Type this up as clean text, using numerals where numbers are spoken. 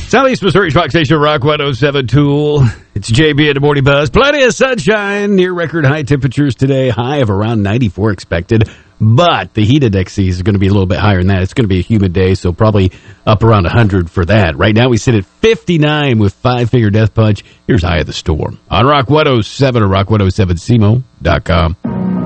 Southeast Missouri's Rock Station, Rock 107 Tool. It's JB in the Morning Buzz. Plenty of sunshine, near record high temperatures today. High of around 94 expected. But the heat index is going to be a little bit higher than that. It's going to be a humid day, so probably up around 100 for that. Right now we sit at 59 with Five Finger Death Punch. Here's High of the Storm on Rock 107 or rock107cmo.com.